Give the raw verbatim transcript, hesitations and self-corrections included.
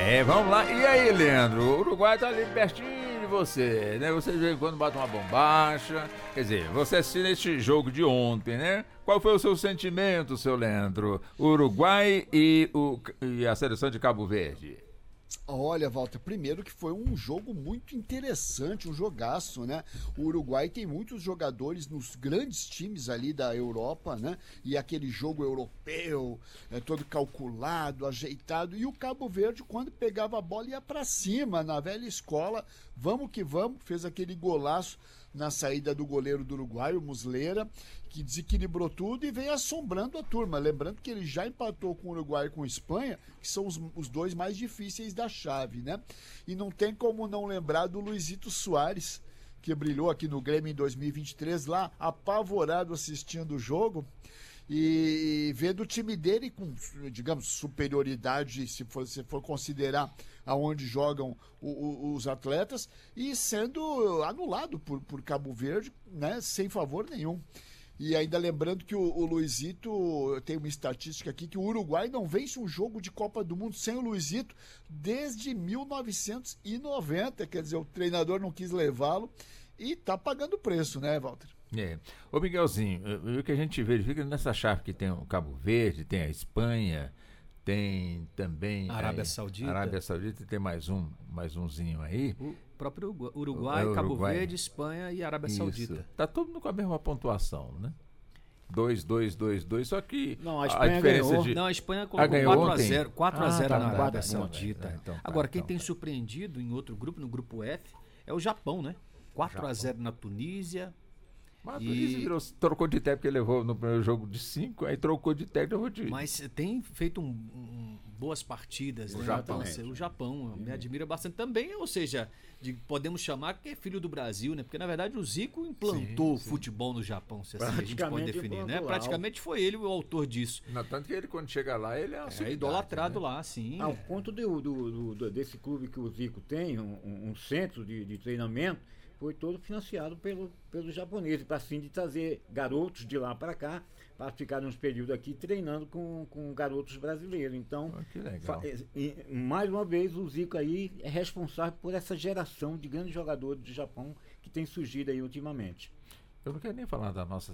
É, vamos lá. E aí, Leandro? O Uruguai tá ali pertinho de você, né? Você de vez em quando bate uma bombacha. Quer dizer, você assistiu esse jogo de ontem, né? Qual foi o seu sentimento, seu Leandro? O Uruguai e, o, e a seleção de Cabo Verde? Olha, Walter, primeiro que foi um jogo muito interessante, um jogaço, né? O Uruguai tem muitos jogadores nos grandes times ali da Europa, né? E aquele jogo europeu, é, todo calculado, ajeitado. E o Cabo Verde, quando pegava a bola, ia pra cima, na velha escola. Vamos que vamos, fez aquele golaço na saída do goleiro do Uruguai, o Muslera, que desequilibrou tudo e vem assombrando a turma. Lembrando que ele já empatou com o Uruguai e com a Espanha, que são os, os dois mais difíceis da chave, né? E não tem como não lembrar do Luizito Soares, que brilhou aqui no Grêmio em dois mil e vinte e três, lá apavorado assistindo o jogo e vendo o time dele com, digamos, superioridade, se for, se for considerar aonde jogam o, o, os atletas, e sendo anulado por, por Cabo Verde, né, sem favor nenhum. E ainda lembrando que o, o Luizito, tem uma estatística aqui, que o Uruguai não vence um jogo de Copa do Mundo sem o Luizito desde mil novecentos e noventa, quer dizer, o treinador não quis levá-lo e tá pagando preço, né, Walter? É. Ô Miguelzinho, o que a gente vê, fica nessa chave que tem o Cabo Verde, tem a Espanha, tem também Arábia a Saudita. Arábia Saudita e tem mais um, mais umzinho aí. O próprio Uruguai, O- o Cabo Uruguai. Verde, Espanha e Arábia Saudita. Tá todo mundo com a mesma pontuação, né? dois, dois, dois, dois, só que Não, a Espanha ganhou. de... Não, a Espanha Ah, colocou ganhou quatro a ontem? zero, quatro a Ah, zero tá, na tá, Arábia tá, Saudita. é, então tá, Agora, quem então tem tá. surpreendido em outro grupo, no grupo F, é o Japão, né? quatro a zero na Tunísia. Mas a E- Tunísia virou, trocou de técnico, porque levou no primeiro jogo de cinco, aí trocou de técnico de... Mas tem feito um- um- boas partidas, O né? Japão. Então, assim, o Japão me admira bastante também, ou seja, de- podemos chamar que é filho do Brasil, né? Porque na verdade o Zico implantou o futebol no Japão, se assim a gente pode Praticamente definir, né? implantou lá. Praticamente foi ele o autor disso. Não, tanto que ele, quando chega lá, ele é uma É sumidade, idolatrado né? lá, sim. Ao ponto do, do- do- do- desse clube que o Zico tem, um, um- um centro de, de treinamento, foi todo financiado pelo, pelos japoneses, para fim de trazer garotos de lá para cá, para ficarem uns períodos aqui treinando com, com garotos brasileiros. Então, Ah, que legal. fa- e- e, mais uma vez, o Zico aí é responsável por essa geração de grandes jogadores do Japão que tem surgido aí ultimamente. Eu não quero nem falar da nossa